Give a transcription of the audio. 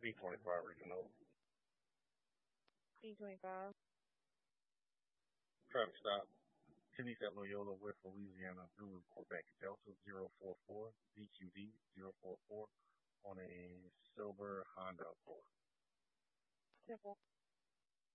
B25 original. B25. Traffic stop. Tennis at Loyola, West Louisiana, through Quebec Delta 044, DQD 044 on a silver Honda Accord. Simple.